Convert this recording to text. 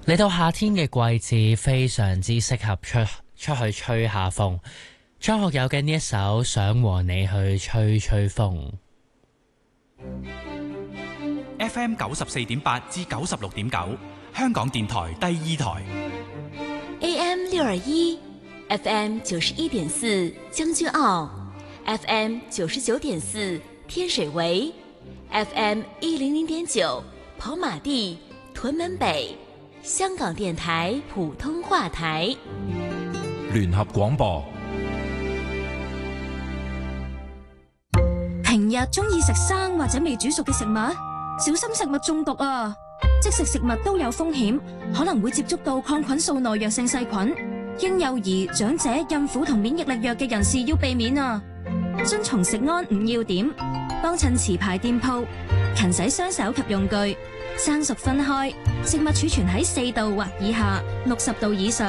嚟到夏天嘅季節，非常之適合出去吹下風。張學友嘅呢一首《想和你去吹吹風》。 FM 94.8至96.9，香港電台第二台。 AM 621 FM 91.4將軍澳 FM 99.4天水圍 FM 100.9跑馬地屯門北，香港電台普通話台聯合廣播。 平日中意食生或者未煮熟嘅食物，小心食物中毒啊！即食食物都有風險，可能會接觸到抗菌素耐藥性細菌。嬰幼兒、長者、孕婦同免疫力弱嘅人士要避免啊！遵從食安5要點，幫襯持牌店鋪，勤洗雙手及用具，生熟分開，食物儲存喺4度或以下，60度以上。